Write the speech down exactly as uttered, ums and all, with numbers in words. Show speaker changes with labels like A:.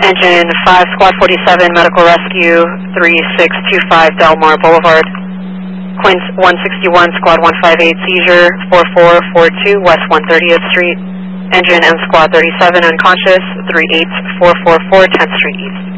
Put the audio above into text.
A: Engine five, Squad forty-seven, Medical Rescue, three six two five Delmar Boulevard. Quint one sixty-one, Squad one fifty-eight, Seizure, four four four two West one thirtieth Street. Engine M Squad thirty-seven, unconscious, three eight four four four tenth Street East.